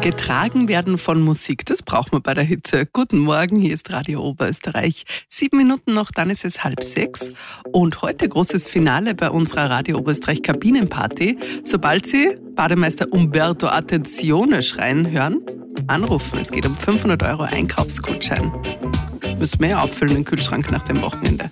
Getragen werden von Musik, das braucht man bei der Hitze. Guten Morgen, hier ist Radio Oberösterreich. 7 Minuten noch, dann ist es 5:30. Und heute großes Finale bei unserer Radio Oberösterreich Kabinenparty. Sobald Sie Bademeister Umberto Attenzione schreien hören, anrufen. Es geht um 500 € Einkaufsgutschein. Müssen wir ja auffüllen, den Kühlschrank nach dem Wochenende.